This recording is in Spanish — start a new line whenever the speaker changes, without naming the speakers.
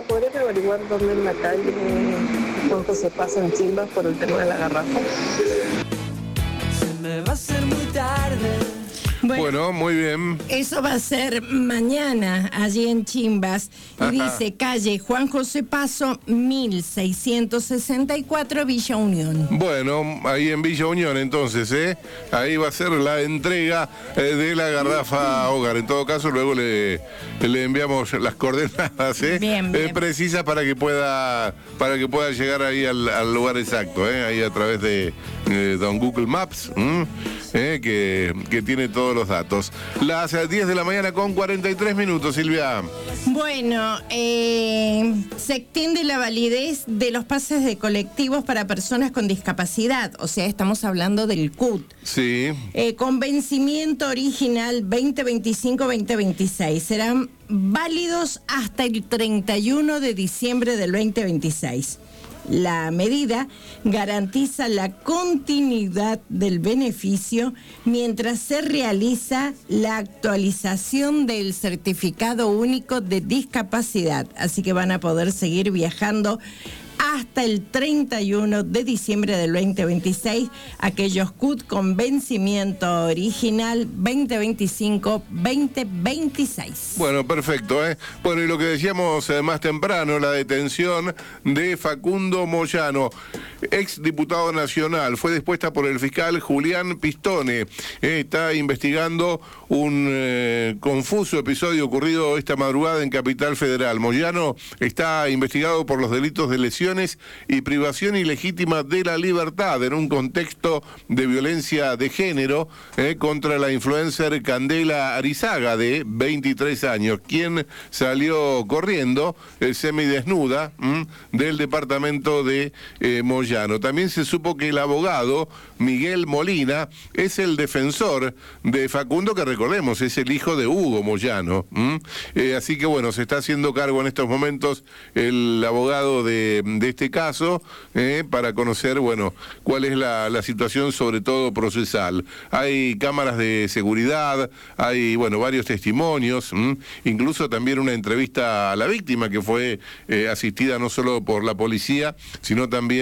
¿podrías averiguar dónde en la calle cuánto se pasa en Chimbas por el tema de la garrafa?
Se me va a hacer muy tarde.
Bueno, muy bien.
Eso va a ser mañana, allí en Chimbas. Y dice, calle Juan José Paso, 1664, Villa Unión.
Bueno, ahí en Villa Unión entonces, ahí va a ser la entrega de la garrafa Hogar. En todo caso, luego le enviamos las coordenadas
Bien.
precisas para que pueda llegar ahí al lugar exacto, ahí a través de don Google Maps, que tiene todos los datos. Las 10 de la mañana con 43 minutos, Silvia.
Bueno, se extiende la validez de los pases de colectivos para personas con discapacidad, o sea, estamos hablando del CUT.
Sí.
Con vencimiento original 2025-2026. Serán válidos hasta el 31 de diciembre del 2026. La medida garantiza la continuidad del beneficio mientras se realiza la actualización del certificado único de discapacidad. Así que van a poder seguir viajando hasta el 31 de diciembre del 2026, aquellos CUT con vencimiento original 2025-2026.
Bueno, perfecto, Bueno, y lo que decíamos más temprano, la detención de Facundo Moyano, ex diputado nacional, fue dispuesta por el fiscal Julián Pistone. Está investigando un confuso episodio ocurrido esta madrugada en Capital Federal. Moyano está investigado por los delitos de lesiones y privación ilegítima de la libertad en un contexto de violencia de género contra la influencer Candela Arizaga, de 23 años, quien salió corriendo semidesnuda del departamento de Moyano. También se supo que el abogado Miguel Molina es el defensor de Facundo, que recordemos es el hijo de Hugo Moyano. Así que bueno, se está haciendo cargo en estos momentos el abogado de este caso para conocer, bueno, cuál es la situación, sobre todo procesal. Hay cámaras de seguridad, hay, bueno, varios testimonios, incluso también una entrevista a la víctima que fue asistida no solo por la policía, sino también